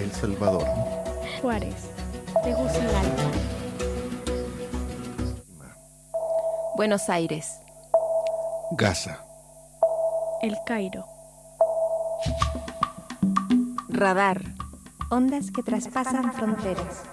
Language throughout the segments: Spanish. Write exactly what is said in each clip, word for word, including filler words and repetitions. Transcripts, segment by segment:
El Salvador. Juárez. Tegucigalpa. Buenos Aires. Gaza. El Cairo. Radar. Ondas que traspasan fronteras.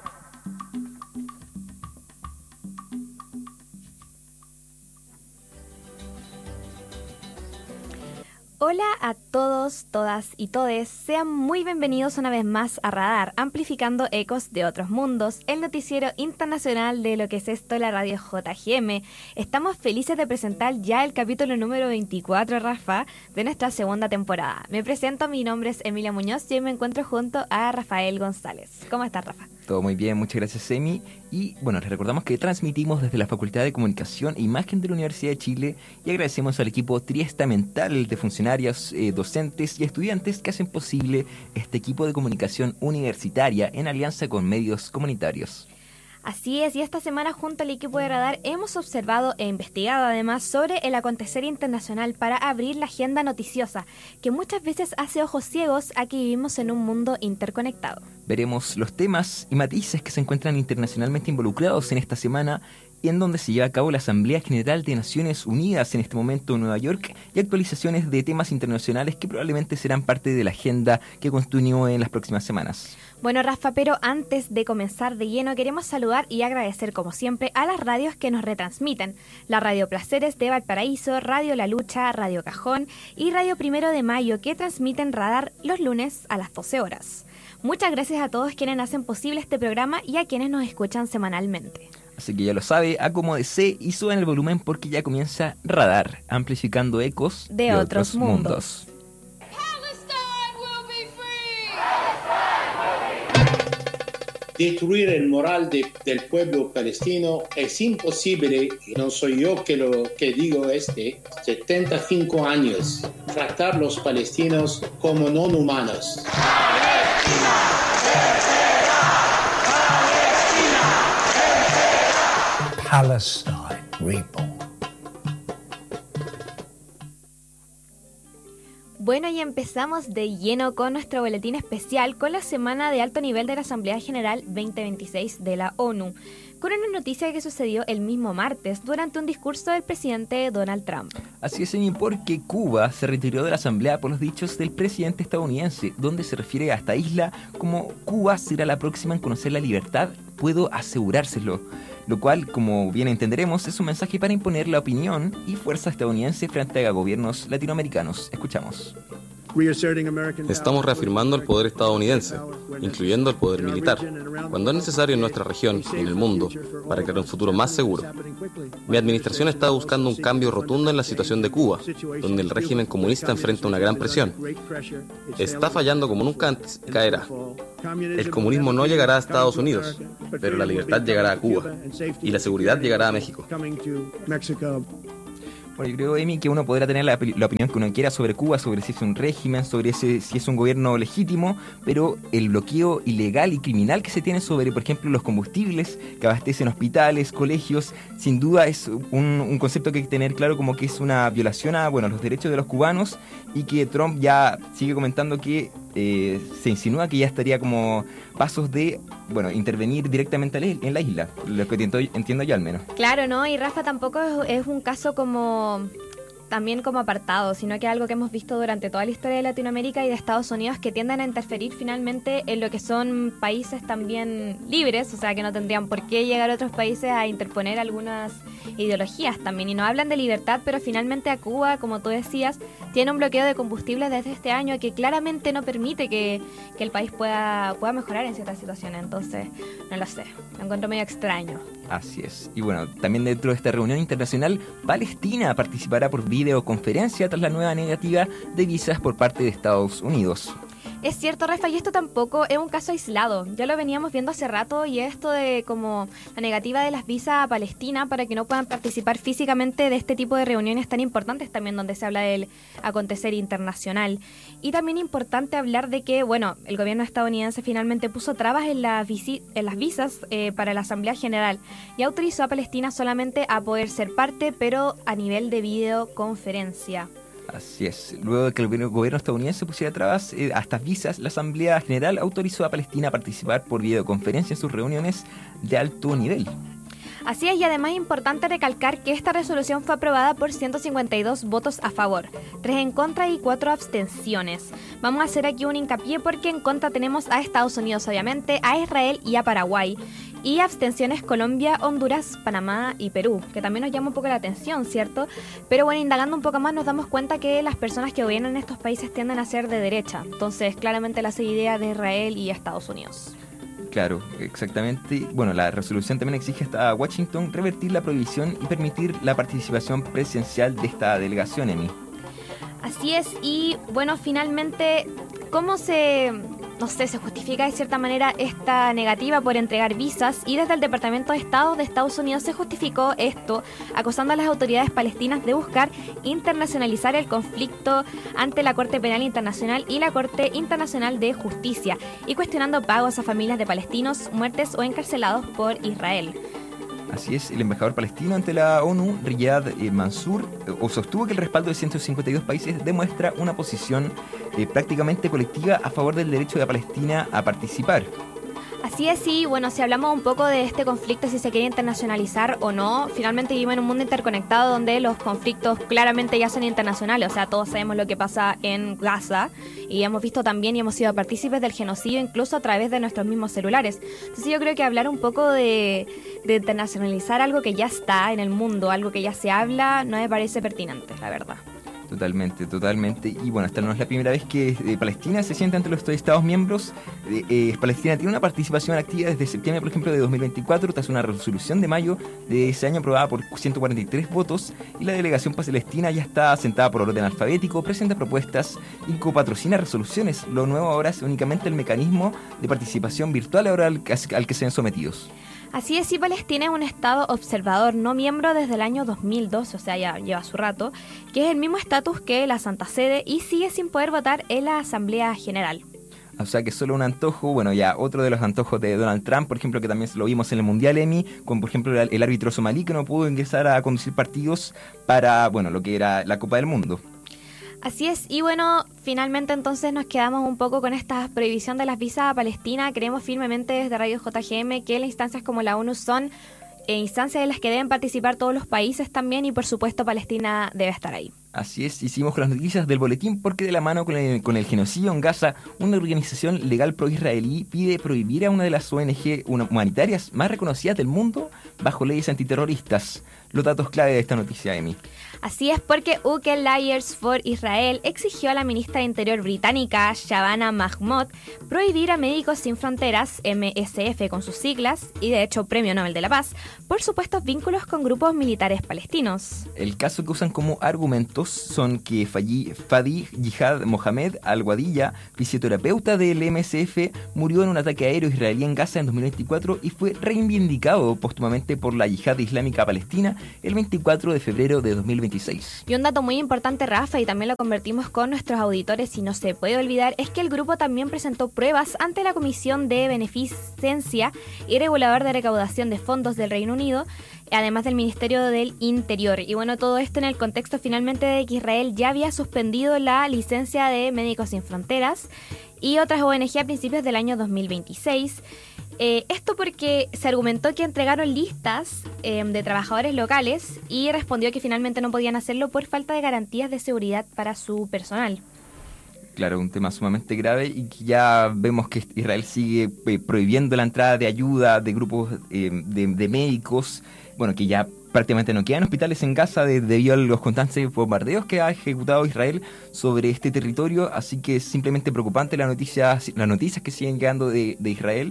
Hola a todos, todas y todes, sean muy bienvenidos una vez más a Radar, amplificando ecos de otros mundos, el noticiero internacional de lo que es esto, la radio J G M. Estamos felices de presentar ya el capítulo número veinticuatro, Rafa, de nuestra segunda temporada. Me presento, mi nombre es Emilia Muñoz y hoy me encuentro junto a Rafael González. ¿Cómo estás, Rafa? Todo muy bien, muchas gracias, Emi. Y bueno, les recordamos que transmitimos desde la Facultad de Comunicación e Imagen de la Universidad de Chile y agradecemos al equipo triestamental de funcionarios, eh, docentes y estudiantes que hacen posible este equipo de comunicación universitaria en alianza con medios comunitarios. Así es, y esta semana junto al equipo de Radar hemos observado e investigado además sobre el acontecer internacional para abrir la agenda noticiosa, que muchas veces hace ojos ciegos a que vivimos en un mundo interconectado. Veremos los temas y matices que se encuentran internacionalmente involucrados en esta semana, y en donde se lleva a cabo la Asamblea General de Naciones Unidas en este momento en Nueva York, y actualizaciones de temas internacionales que probablemente serán parte de la agenda que continúe en las próximas semanas. Bueno, Rafa, pero antes de comenzar de lleno queremos saludar y agradecer como siempre a las radios que nos retransmiten. La Radio Placeres de Valparaíso, Radio La Lucha, Radio Cajón y Radio Primero de Mayo, que transmiten Radar los lunes a las doce horas. Muchas gracias a todos quienes hacen posible este programa y a quienes nos escuchan semanalmente. Así que ya lo sabe, acomódese y suban el volumen porque ya comienza Radar, amplificando ecos de, de otros, otros mundos. mundos. Destruir el moral de, del pueblo palestino es imposible, y no soy yo que lo que digo este, setenta y cinco años, tratar a los palestinos como no humanos. Palestine reborn. Bueno, y empezamos de lleno con nuestro boletín especial con la semana de alto nivel de la Asamblea General veinte veintiséis de la ONU, con una noticia que sucedió el mismo martes durante un discurso del presidente Donald Trump. Así es, Emi, porque Cuba se retiró de la Asamblea por los dichos del presidente estadounidense, donde se refiere a esta isla como Cuba será la próxima en conocer la libertad, puedo asegurárselo. Lo cual, como bien entenderemos, es un mensaje para imponer la opinión y fuerza estadounidense frente a gobiernos latinoamericanos. Escuchamos. Estamos reafirmando el poder estadounidense, incluyendo el poder militar, cuando es necesario en nuestra región y en el mundo, para crear un futuro más seguro. Mi administración está buscando un cambio rotundo en la situación de Cuba, donde el régimen comunista enfrenta una gran presión. Está fallando como nunca antes y caerá. El comunismo no llegará a Estados Unidos, pero la libertad llegará a Cuba, y la seguridad llegará a México. Bueno, yo creo, Emi, que uno podrá tener la, la opinión que uno quiera sobre Cuba, sobre si es un régimen, sobre ese, si es un gobierno legítimo, pero el bloqueo ilegal y criminal que se tiene sobre, por ejemplo, los combustibles que abastecen hospitales, colegios, sin duda es un, un concepto que hay que tener claro como que es una violación a, bueno, los derechos de los cubanos, y que Trump ya sigue comentando que eh, se insinúa que ya estaría como pasos de, bueno, intervenir directamente en la isla, lo que entiendo, entiendo yo al menos. Claro, ¿no? Y Rafa, tampoco es, es un caso como también como apartado, sino que algo que hemos visto durante toda la historia de Latinoamérica y de Estados Unidos, que tienden a interferir finalmente en lo que son países también libres, o sea que no tendrían por qué llegar a otros países a interponer algunas ideologías también, y no hablan de libertad, pero finalmente a Cuba, como tú decías, tiene un bloqueo de combustible desde este año que claramente no permite que, que el país pueda, pueda mejorar en ciertas situaciones, entonces no lo sé, lo encuentro medio extraño. Así es. Y bueno, también dentro de esta reunión internacional, Palestina participará por videoconferencia tras la nueva negativa de visas por parte de Estados Unidos. Es cierto, Rafa, y esto tampoco es un caso aislado. Ya lo veníamos viendo hace rato, y esto de como la negativa de las visas a Palestina para que no puedan participar físicamente de este tipo de reuniones tan importantes también, donde se habla del acontecer internacional. Y también importante hablar de que, bueno, el gobierno estadounidense finalmente puso trabas en, la visi- en las visas eh, para la Asamblea General y autorizó a Palestina solamente a poder ser parte, pero a nivel de videoconferencia. Así es. Luego de que el gobierno estadounidense pusiera trabas eh, a estas visas, la Asamblea General autorizó a Palestina a participar por videoconferencia en sus reuniones de alto nivel. Así es, y además es importante recalcar que esta resolución fue aprobada por ciento cincuenta y dos votos a favor, tres en contra y cuatro abstenciones. Vamos a hacer aquí un hincapié porque en contra tenemos a Estados Unidos, obviamente, a Israel y a Paraguay. Y abstenciones Colombia, Honduras, Panamá y Perú, que también nos llama un poco la atención, ¿cierto? Pero bueno, indagando un poco más nos damos cuenta que las personas que gobiernan en estos países tienden a ser de derecha. Entonces, claramente la idea de Israel y Estados Unidos. Claro, exactamente. Bueno, la resolución también exige hasta Washington revertir la prohibición y permitir la participación presencial de esta delegación, Emi. Así es, y bueno, finalmente, ¿cómo se, no sé, se justifica de cierta manera esta negativa por entregar visas? Y desde el Departamento de Estado de Estados Unidos se justificó esto, acusando a las autoridades palestinas de buscar internacionalizar el conflicto ante la Corte Penal Internacional y la Corte Internacional de Justicia, y cuestionando pagos a familias de palestinos muertos o encarcelados por Israel. Así es, el embajador palestino ante la ONU, Riyad eh, Mansour, eh, sostuvo que el respaldo de ciento cincuenta y dos países demuestra una posición eh, prácticamente colectiva a favor del derecho de Palestina a participar. Así es, sí, bueno, si hablamos un poco de este conflicto, si se quiere internacionalizar o no, finalmente vivimos en un mundo interconectado donde los conflictos claramente ya son internacionales, o sea, todos sabemos lo que pasa en Gaza y hemos visto también y hemos sido partícipes del genocidio incluso a través de nuestros mismos celulares. Entonces yo creo que hablar un poco de, de internacionalizar algo que ya está en el mundo, algo que ya se habla, no me parece pertinente, la verdad. Totalmente, totalmente. Y bueno, esta no es la primera vez que eh, Palestina se sienta ante los Estados miembros. Eh, eh, Palestina tiene una participación activa desde septiembre, por ejemplo, de dos mil veinticuatro, tras una resolución de mayo de ese año aprobada por ciento cuarenta y tres votos. Y la delegación palestina ya está sentada por orden alfabético, presenta propuestas y copatrocina resoluciones. Lo nuevo ahora es únicamente el mecanismo de participación virtual ahora al, al que se ven sometidos. Así es, y Palestina es un estado observador no miembro desde el año dos mil dos, o sea, ya lleva su rato, que es el mismo estatus que la Santa Sede y sigue sin poder votar en la Asamblea General. O sea que es solo un antojo, bueno, ya otro de los antojos de Donald Trump, por ejemplo, que también lo vimos en el Mundial, Emi, con por ejemplo el, el árbitro somalí que no pudo ingresar a conducir partidos para, bueno, lo que era la Copa del Mundo. Así es, y bueno, finalmente entonces nos quedamos un poco con esta prohibición de las visas a Palestina. Creemos firmemente desde Radio J G M que las instancias como la ONU son eh, instancias en las que deben participar todos los países también y por supuesto Palestina debe estar ahí. Así es, hicimos con las noticias del boletín porque de la mano con el, con el genocidio en Gaza, una organización legal pro-israelí pide prohibir a una de las O N G humanitarias más reconocidas del mundo bajo leyes antiterroristas. Los datos clave de esta noticia, Emi. Así es, porque U K Liars for Israel exigió a la ministra de Interior británica, Shabana Mahmood, prohibir a Médicos Sin Fronteras, M S F con sus siglas, y de hecho Premio Nobel de la Paz, por supuestos vínculos con grupos militares palestinos. El caso que usan como argumentos son que Fadi Jihad Mohamed Al-Wadiyya, fisioterapeuta del M S F, murió en un ataque aéreo israelí en Gaza en dos mil veinticuatro y fue reivindicado póstumamente por la Yihad Islámica Palestina el veinticuatro de febrero de dos mil veintiséis. Y un dato muy importante, Rafa, y también lo convertimos con nuestros auditores y no se puede olvidar, es que el grupo también presentó pruebas ante la Comisión de Beneficencia y Regulador de Recaudación de Fondos del Reino Unido, además del Ministerio del Interior. Y bueno, todo esto en el contexto finalmente de que Israel ya había suspendido la licencia de Médicos Sin Fronteras y otras O N G a principios del año dos mil veintiséis. Eh, esto porque se argumentó que entregaron listas eh, de trabajadores locales y respondió que finalmente no podían hacerlo por falta de garantías de seguridad para su personal. Claro, un tema sumamente grave y que ya vemos que Israel sigue eh, prohibiendo la entrada de ayuda de grupos eh, de, de médicos, bueno, que ya prácticamente no quedan hospitales en Gaza de, debido a los constantes bombardeos que ha ejecutado Israel sobre este territorio, así que es simplemente preocupante la noticia, las noticias que siguen llegando de, de Israel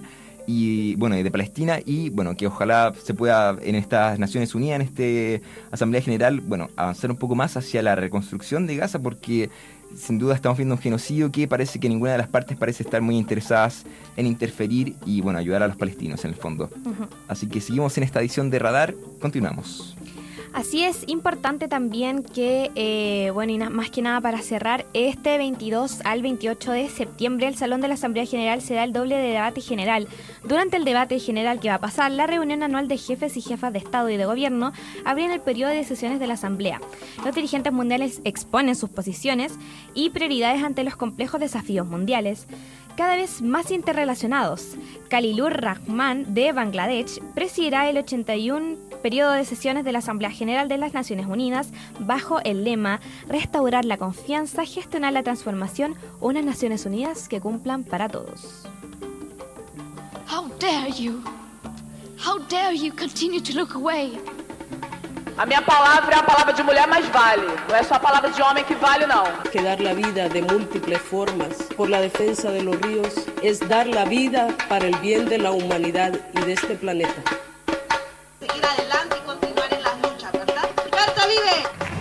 y bueno, de Palestina, y bueno, que ojalá se pueda en estas Naciones Unidas, en esta Asamblea General, bueno, avanzar un poco más hacia la reconstrucción de Gaza, porque sin duda estamos viendo un genocidio que parece que ninguna de las partes parece estar muy interesadas en interferir y bueno, ayudar a los palestinos en el fondo. Uh-huh. Así que seguimos en esta edición de Radar, continuamos. Así es, importante también que, eh, bueno, y na- más que nada para cerrar, este veintidós al veintiocho de septiembre el Salón de la Asamblea General será el doble de debate general. Durante el debate general que va a pasar, la reunión anual de jefes y jefas de Estado y de Gobierno abrirá el periodo de sesiones de la Asamblea. Los dirigentes mundiales exponen sus posiciones y prioridades ante los complejos desafíos mundiales, cada vez más interrelacionados. Khalilur Rahman de Bangladesh presidirá el ochenta y uno periodo de sesiones de la Asamblea General de las Naciones Unidas bajo el lema Restaurar la confianza, gestionar la transformación, unas Naciones Unidas que cumplan para todos. How dare you? How dare you continue to look away? A minha palavra é a palavra de mulher, mas vale. Não é só a palavra de homem que vale, não. Que dar la vida de múltiples formas por la defensa de los ríos es dar la vida para el bien de la humanidad y de este planeta. Seguir adelante y continuar en las luchas, ¿verdad? ¡Carta vive!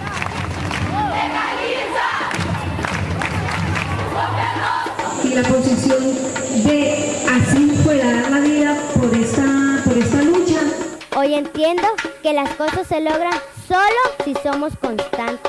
Y la posición de así fuera dar la vida por esta, por esta lucha. Hoy entiendo que las cosas se logran solo si somos constantes.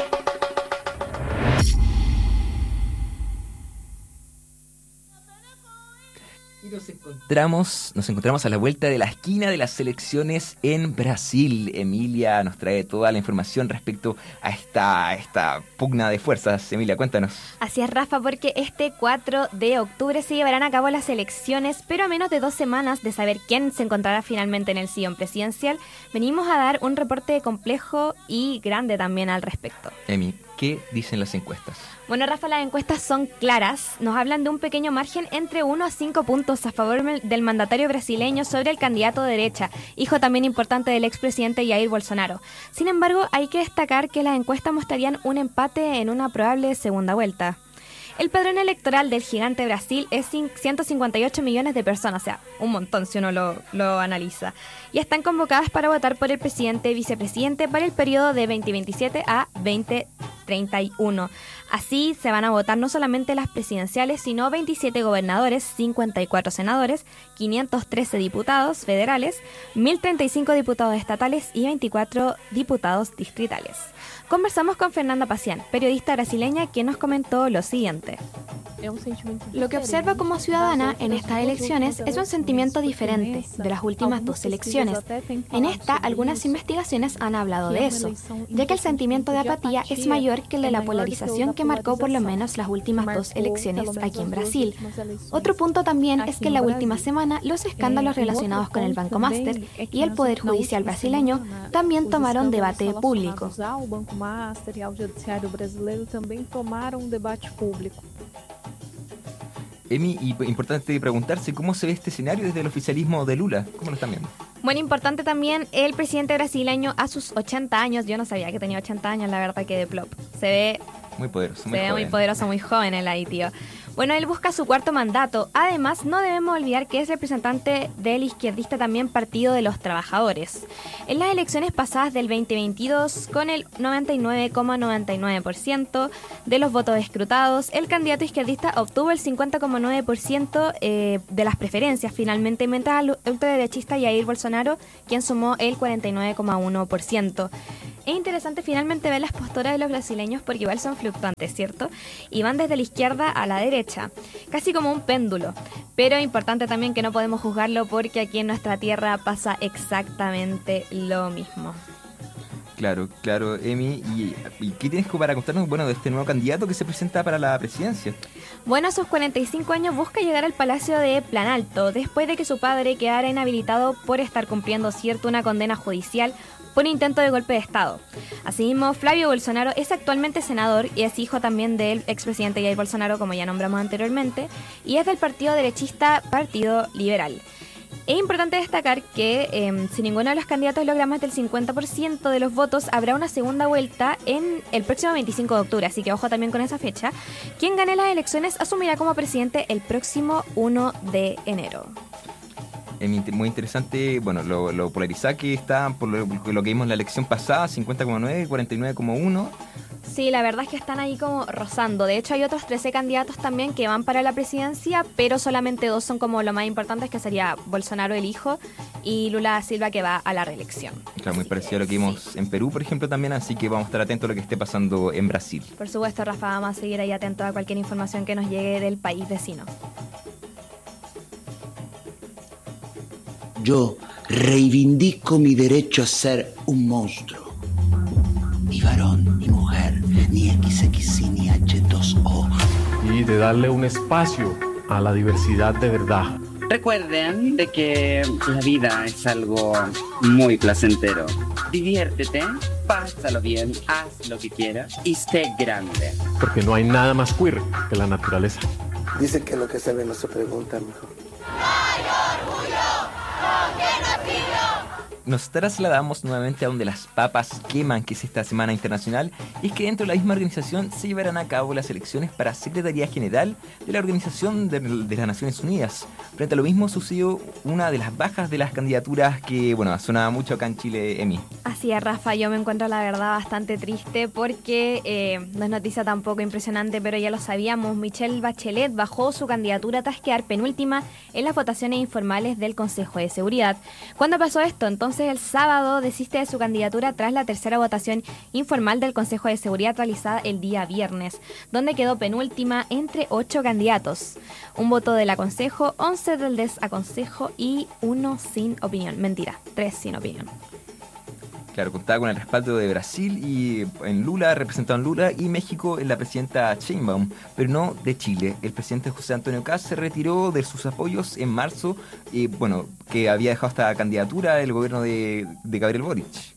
Y nos encontramos, nos encontramos a la vuelta de la esquina de las elecciones en Brasil. Emilia nos trae toda la información respecto a esta, a esta pugna de fuerzas. Emilia, cuéntanos. Así es, Rafa, porque este cuatro de octubre se llevarán a cabo las elecciones, pero a menos de dos semanas de saber quién se encontrará finalmente en el sillón presidencial, venimos a dar un reporte complejo y grande también al respecto. Emi, ¿qué dicen las encuestas? Bueno, Rafa, las encuestas son claras. Nos hablan de un pequeño margen entre uno a cinco puntos a favor del mandatario brasileño sobre el candidato de derecha, hijo también importante del expresidente Jair Bolsonaro. Sin embargo, hay que destacar que las encuestas mostrarían un empate en una probable segunda vuelta. El padrón electoral del gigante Brasil es ciento cincuenta y ocho millones de personas, o sea, un montón si uno lo, lo analiza. Y están convocadas para votar por el presidente y vicepresidente para el periodo de veinte veintisiete a veinte treinta y uno. Así se van a votar no solamente las presidenciales, sino veintisiete gobernadores, cincuenta y cuatro senadores, quinientos trece diputados federales, mil treinta y cinco diputados estatales y veinticuatro diputados distritales. Conversamos con Fernanda Pacián, periodista brasileña, quien nos comentó lo siguiente. Lo que observo como ciudadana en estas elecciones es un sentimiento diferente de las últimas dos elecciones. En esta, algunas investigaciones han hablado de eso, ya que el sentimiento de apatía es mayor que el de la polarización que marcó por lo menos las últimas dos elecciones aquí en Brasil. Otro punto también es que en la última semana los escándalos relacionados con el Banco Master y el Poder Judicial brasileño también tomaron debate público. Master e ao Judiciário Brasileiro também tomaram um debate público. Emi, y importante preguntarse cómo se ve este escenario desde el oficialismo de Lula. ¿Cómo lo están viendo? Bueno, importante también el presidente brasileño a sus ochenta años. Yo no sabía que tenía ochenta años, la verdad que de plop. Se ve muy poderoso, muy se ve joven. muy poderoso, muy joven el ahí, tío. Bueno, él busca su cuarto mandato. Además, no debemos olvidar que es representante del izquierdista también Partido de los Trabajadores. En las elecciones pasadas del veinte veintidós, con el noventa y nueve coma noventa y nueve por ciento de los votos escrutados, el candidato izquierdista obtuvo el cincuenta coma nueve por ciento eh, de las preferencias finalmente, mientras el ultraderechista Jair Bolsonaro, quien sumó el cuarenta y nueve coma uno por ciento. Es interesante finalmente ver las posturas de los brasileños porque igual son fluctuantes, ¿cierto? Y van desde la izquierda a la derecha, casi como un péndulo. Pero importante también que no podemos juzgarlo porque aquí en nuestra tierra pasa exactamente lo mismo. Claro, claro, Emi. ¿Y, y qué tienes para contarnos, bueno, de este nuevo candidato que se presenta para la presidencia? Bueno, a sus cuarenta y cinco años busca llegar al Palacio de Planalto después de que su padre quedara inhabilitado por estar cumpliendo, cierto, una condena judicial por intento de golpe de Estado. Asimismo, Flavio Bolsonaro es actualmente senador y es hijo también del expresidente Jair Bolsonaro, como ya nombramos anteriormente, y es del partido derechista Partido Liberal. Es importante destacar que eh, si ninguno de los candidatos logra más del cincuenta por ciento de los votos, habrá una segunda vuelta en el próximo veinticinco de octubre, así que ojo también con esa fecha. Quien gane las elecciones asumirá como presidente el próximo primero de enero. Muy interesante, bueno, lo, lo polarizada que está por lo, lo que vimos en la elección pasada, cincuenta coma nueve, cuarenta y nueve coma uno. Sí, la verdad es que están ahí como rozando. De hecho, hay otros trece candidatos también que van para la presidencia, pero solamente dos son como lo más importantes, que sería Bolsonaro el hijo y Lula da Silva, que va a la reelección. Claro, muy parecido a lo que vimos sí. en Perú, por ejemplo, también, así que vamos a estar atentos a lo que esté pasando en Brasil. Por supuesto, Rafa, vamos a seguir ahí atentos a cualquier información que nos llegue del país vecino. Yo reivindico mi derecho a ser un monstruo. Ni varón, ni mujer, ni equis equis y, ni hache dos o. Y de darle un espacio a la diversidad de verdad. Recuerden de que la vida es algo muy placentero. Diviértete, pásalo bien, haz lo que quieras y sé grande. Porque no hay nada más queer que la naturaleza. Dicen que lo que se ve no se pregunta, mijo. ¡Hay orgullo! ¿Con qué nacido? Nos trasladamos nuevamente a donde las papas queman, que es esta Semana Internacional, y es que dentro de la misma organización se llevarán a cabo las elecciones para Secretaría General de la Organización de, de las Naciones Unidas. Frente a lo mismo sucedió una de las bajas de las candidaturas que, bueno, sonaba mucho acá en Chile, Emi. Así es, Rafa, yo me encuentro la verdad bastante triste porque eh, no es noticia tampoco impresionante, pero ya lo sabíamos. Michelle Bachelet bajó su candidatura tras quedar penúltima en las votaciones informales del Consejo de Seguridad. ¿Cuándo pasó esto? Entonces, el sábado desiste de su candidatura tras la tercera votación informal del Consejo de Seguridad realizada el día viernes, donde quedó penúltima entre ocho candidatos. Un voto del aconsejo, once del desaconsejo y uno sin opinión. Mentira, tres sin opinión. Claro, contaba con el respaldo de Brasil y en Lula, representado en Lula, y México en la presidenta Sheinbaum, pero no de Chile. El presidente José Antonio Kast se retiró de sus apoyos en marzo, y bueno, que había dejado esta candidatura el gobierno de, de Gabriel Boric.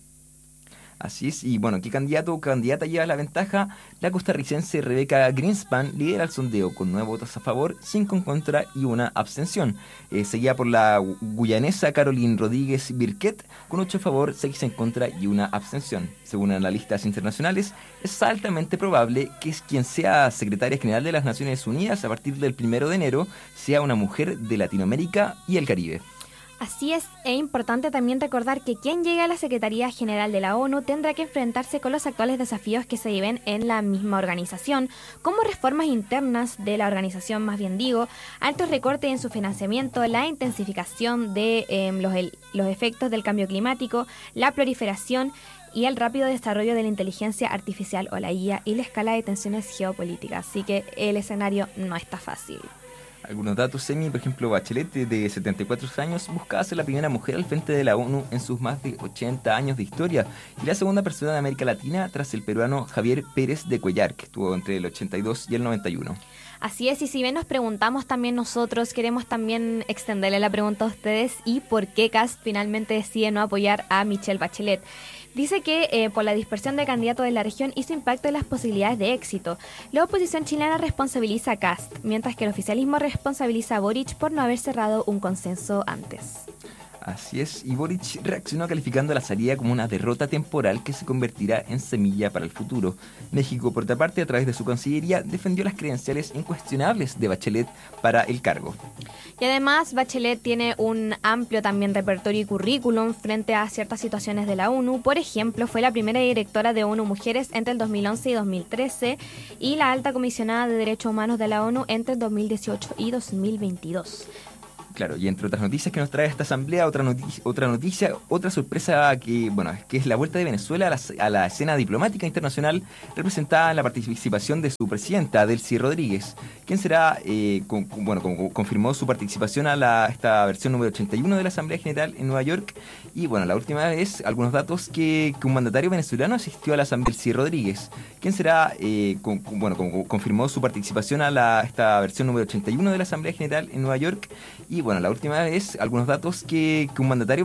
Así es, y bueno, ¿qué candidato o candidata lleva la ventaja? La costarricense Rebecca Greenspan lidera el sondeo con nueve votos a favor, cinco en contra y una abstención. Eh, seguida por la guyanesa Caroline Rodríguez Birquet con ocho a favor, seis en contra y una abstención. Según analistas internacionales, es altamente probable que quien sea secretaria general de las Naciones Unidas a partir del primero de enero sea una mujer de Latinoamérica y el Caribe. Así es, es importante también recordar que quien llegue a la Secretaría General de la ONU tendrá que enfrentarse con los actuales desafíos que se viven en la misma organización, como reformas internas de la organización, más bien digo, altos recortes en su financiamiento, la intensificación de eh, los, el, los efectos del cambio climático, la proliferación y el rápido desarrollo de la inteligencia artificial o la I A y la escala de tensiones geopolíticas. Así que el escenario no está fácil. Algunos datos, Semi, por ejemplo, Bachelet, de setenta y cuatro años, buscaba ser la primera mujer al frente de la ONU en sus más de ochenta años de historia y la segunda persona de América Latina tras el peruano Javier Pérez de Cuellar, que estuvo entre el ochenta y dos y el noventa y uno. Así es, y si bien nos preguntamos también nosotros, queremos también extenderle la pregunta a ustedes y por qué Kast finalmente decide no apoyar a Michelle Bachelet. Dice que eh, por la dispersión de candidatos de la región hizo impacto en las posibilidades de éxito. La oposición chilena responsabiliza a Kast, mientras que el oficialismo responsabiliza a Boric por no haber cerrado un consenso antes. Así es, y Boric reaccionó calificando la salida como una derrota temporal que se convertirá en semilla para el futuro. México, por otra parte, a través de su Cancillería, defendió las credenciales incuestionables de Bachelet para el cargo. Y además, Bachelet tiene un amplio también repertorio y currículum frente a ciertas situaciones de la ONU. Por ejemplo, fue la primera directora de ONU Mujeres entre el dos mil once y dos mil trece y la alta comisionada de Derechos Humanos de la ONU entre el dos mil dieciocho y dos mil veintidós. Claro, y entre otras noticias que nos trae esta asamblea, otra noticia, otra noticia, otra sorpresa que, bueno, que es la vuelta de Venezuela a la, a la escena diplomática internacional, representada en la participación de su presidenta, Delcy Rodríguez, quien será, eh, con, bueno, con, confirmó su participación a la, esta versión número ochenta y uno de la Asamblea General en Nueva York. Y bueno, la última vez, algunos datos que, que un mandatario venezolano asistió a la Asamblea, Delcy Rodríguez, quien será, eh, con, bueno, con, confirmó su participación a la, esta versión número ochenta y uno de la Asamblea General en Nueva York. Y bueno, la última vez, algunos datos que, que un mandatario